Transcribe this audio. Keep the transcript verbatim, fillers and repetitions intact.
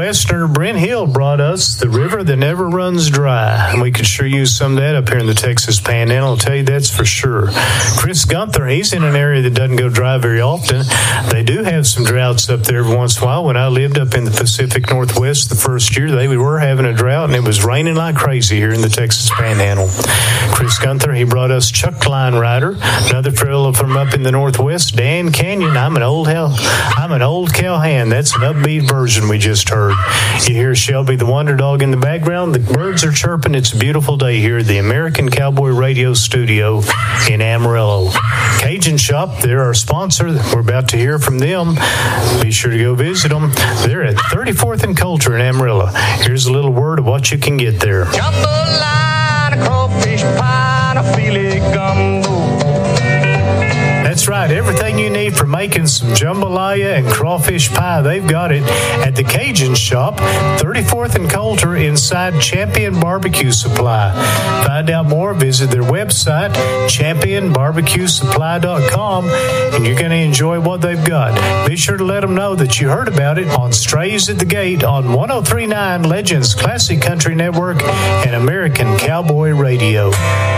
Midwesterner Brent Hill brought us The River That Never Runs Dry. And we could sure use some of that up here in the Texas Panhandle, I'll tell you that's for sure. Chris Gunther, he's in an area that doesn't go dry very often. They do have some droughts up there every once in a while. When I lived up in the Pacific Northwest the first year, they were having a drought, and it was raining like crazy here in the Texas Panhandle. Chris Gunther, he brought us Chuck Line Rider, another fellow from up in the Northwest. Dan Canyon, I'm an old hell, I'm an old cowhand. That's an upbeat version we just heard. You hear Shelby the Wonder Dog in the background. The birds are chirping. It's a beautiful day here at the American Cowboy Radio Studio in Amarillo. Cajun Shop, they're our sponsor. We're about to hear from them. Be sure to go visit them. They're at thirty-fourth and Coulter in Amarillo. Here's a little word of what you can get there. Jambalaya, crawfish pie, and a filet gumbo. That's right. Everything you need for making some jambalaya and crawfish pie, they've got it at the Cajun Shop, thirty-fourth and Coulter, inside Champion Barbecue Supply. Find out more, visit their website, champion barbecue supply dot com, and you're going to enjoy what they've got. Be sure to let them know that you heard about it on Strays at the Gate on one oh three point nine Legends Classic Country Network and American Cowboy Radio.